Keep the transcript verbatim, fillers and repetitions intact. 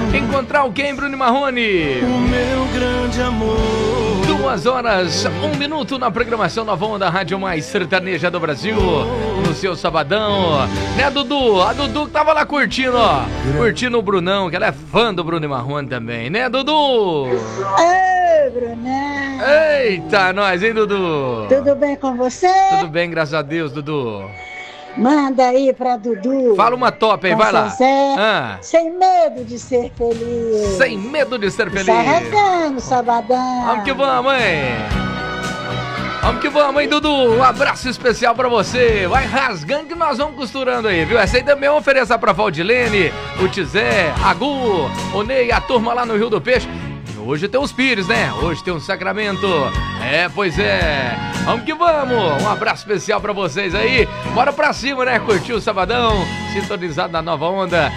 Encontrar o quem, Bruno Marrone? O meu grande amor. Duas horas, um minuto na programação Nova Onda, Rádio Mais Sertaneja do Brasil, no seu sabadão. Né, Dudu? A Dudu que tava lá curtindo, ó. Curtindo o Brunão, que ela é fã do Bruno Marrone também, né, Dudu? Ei, Brunão. Eita, nós, hein, Dudu? Tudo bem com você? Tudo bem, graças a Deus, Dudu. Manda aí pra Dudu. Fala uma top aí, vai lá. Zé, Ah. Sem medo de ser feliz. Sem medo de ser feliz. Sarracando, sabadão. Vamos que vamos, hein? Vamos que vamos, hein, Dudu? Um abraço especial pra você. Vai rasgando que nós vamos costurando aí, viu? Essa aí também eu vou oferecer pra Valdilene, o Tizé, a Gu, o Ney, a turma lá no Rio do Peixe. Hoje tem os Pires, né? Hoje tem um Sacramento. É, pois é. Vamos que vamos. Um abraço especial pra vocês aí. Bora pra cima, né? Curtiu o sabadão, sintonizado na Nova Onda.